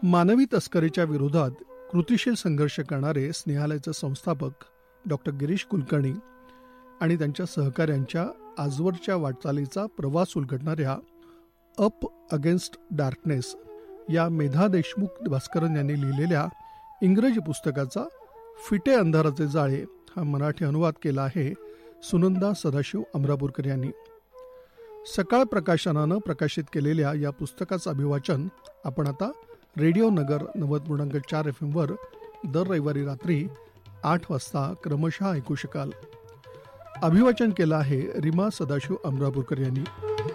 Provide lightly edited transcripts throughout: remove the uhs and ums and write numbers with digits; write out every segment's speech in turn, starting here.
मानवी तस्करीच्या विरोधात कृतिशील संघर्ष करणारे स्नेहालयाचे संस्थापक डॉक्टर गिरीश कुलकर्णी आणि त्यांच्या सहकाऱ्यांच्या आजवरच्या वाटचालीचा प्रवास उलगडणाऱ्या अप अगेन्स्ट डार्कनेस या मेधा देशमुख भास्करन यांनी लिहिलेल्या इंग्रजी पुस्तकाचा फिटे अंधाराचे जाळे हा मराठी अनुवाद केला आहे सुनंदा सदाशिव अमरापूरकर यांनी. सकाळ प्रकाशनानं प्रकाशित केलेल्या या पुस्तकाचं अभिवाचन आपण आता रेडिओ नगर 90.4 FM वर दर रविवारी रात्री 8 वाजता क्रमशः ऐकू शकाल. अभिवाचन केलं आहे रीमा सदाशिव अमरापूरकर यांनी.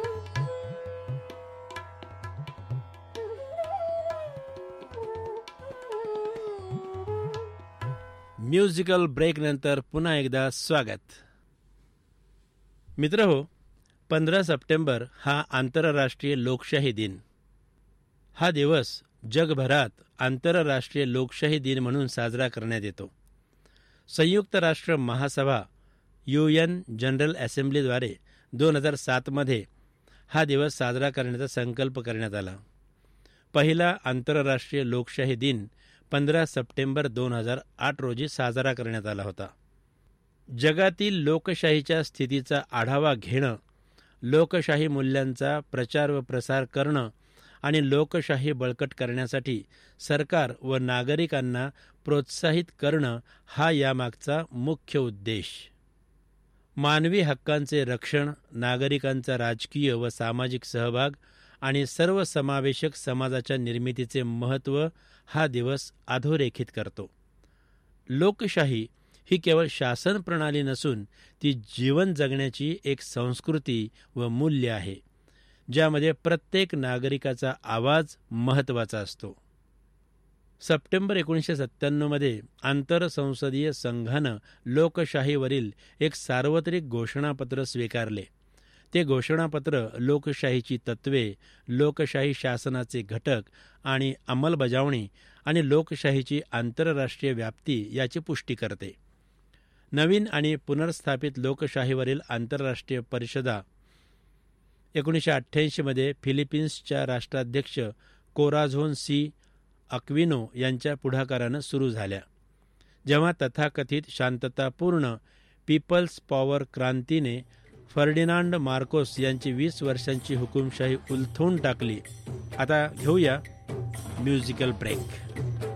म्युझिकल ब्रेक नंतर पुन्हा एकदा स्वागत. मित्रहो, 15 सप्टेंबर हा आंतरराष्ट्रीय लोकशाही दिन. हा दिवस जगभरात आंतरराष्ट्रीय लोकशाही दिन म्हणून साजरा करण्यात येतो. संयुक्त राष्ट्र महासभा UN जनरल असेंब्लीद्वारे 2007 मध्ये हा दिवस साजरा करण्याचा संकल्प करण्यात आला. पहिला आंतरराष्ट्रीय लोकशाही दिन 15 सप्टेंबर 2008 रोजी साजरा करण्यात आला होता. जगातील लोकशाहीच्या स्थितीचा आढावा घेणं, लोकशाही मूल्यांचा प्रचार व प्रसार करणं आणि लोकशाही बळकट करण्यासाठी सरकार व नागरिकांना प्रोत्साहित करणं हा यामागचा मुख्य उद्देश. मानवी हक्कांचे रक्षण, नागरिकांचा राजकीय व सामाजिक सहभाग आणि सर्वसमावेशक समाजाच्या निर्मितीचे महत्त्व हा दिवस अधोरेखित करतो. लोकशाही ही केवळ शासन प्रणाली नसून ती जीवन जगण्याची एक संस्कृती व मूल्य आहे, ज्यामध्ये प्रत्येक नागरिकाचा आवाज महत्त्वाचा असतो. सप्टेंबर 1997 मध्ये आंतरसंसदीय संघानं लोकशाहीवरील एक सार्वत्रिक घोषणापत्र स्वीकारले. ते घोषणापत्र लोकशाहीची तत्वे, लोकशाही शासनाचे घटक आणि अंमलबजावणी आणि लोकशाहीची आंतरराष्ट्रीय व्याप्ती याची पुष्टी करते. नवीन आणि पुनर्स्थापित लोकशाहीवरील आंतरराष्ट्रीय परिषदा 1988 मध्ये फिलिपिन्सच्या राष्ट्राध्यक्ष कोराझोन सी अक्विनो यांच्या पुढाकारानं सुरू झाल्या. जेव्हा तथाकथित शांततापूर्ण पीपल्स पॉवर क्रांतीने फर्डिनांड मार्कोस यांची 20 वर्षांची हुकुमशाही उलथून टाकली. आता घेऊया म्युझिकल ब्रेक.